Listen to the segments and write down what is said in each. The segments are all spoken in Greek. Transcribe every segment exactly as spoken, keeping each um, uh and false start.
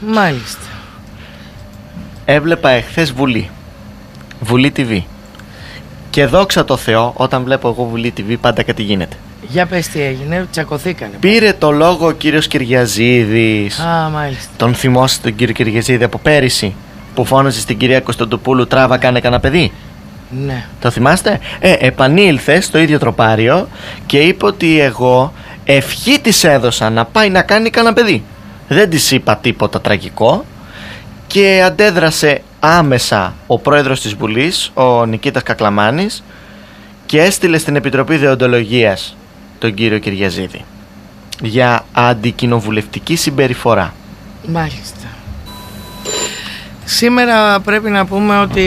Μάλιστα. Έβλεπα εχθές Βουλή, Βουλή τι βι. Και δόξα τω Θεώ, όταν βλέπω εγώ Βουλή τι βι πάντα κάτι γίνεται. Για πες τι έγινε, τσακωθήκανε. Πήρε το λόγο ο κύριος Κυριαζίδης. Α, μάλιστα. Τον θυμόσαστε τον κύριο Κυριαζίδη από πέρυσι, που φώναζε στην κυρία Κωνσταντοπούλου τράβα κάνε κανένα παιδί? Ναι. Το θυμάστε? Ε, επανήλθε στο ίδιο τροπάριο και είπε ότι εγώ ευχή της έδωσα να πάει να κάνει κανένα παιδί. Δεν της είπα τίποτα τραγικό. Και αντέδρασε άμεσα ο πρόεδρος της Βουλής, ο Νικήτας Κακλαμάνης, και έστειλε στην Επιτροπή Δεοντολογίας τον κύριο Κυριαζίδη για αντικοινοβουλευτική συμπεριφορά. Μάλιστα. Σήμερα πρέπει να πούμε ότι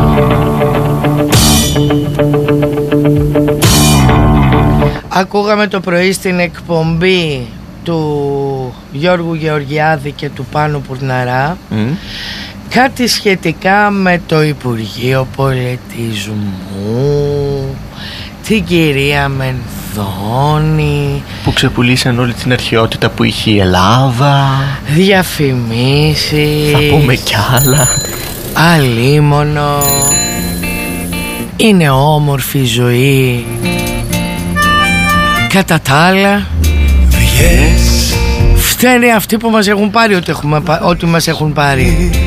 ακούγαμε το πρωί στην εκπομπή του Γιώργου Γεωργιάδη και του Πάνου Πουρναρά mm. κάτι σχετικά με το Υπουργείο Πολιτισμού, την κυρία Μενδώνη, που ξεπουλήσαν όλη την αρχαιότητα που είχε η Ελλάδα, διαφημίσεις, θα πούμε κι άλλα, αλίμονο, είναι όμορφη η ζωή. Κατά τα άλλα, yes. φταίνε αυτοί που μας έχουν πάρει ό,τι, έχουμε, ό,τι μας έχουν πάρει.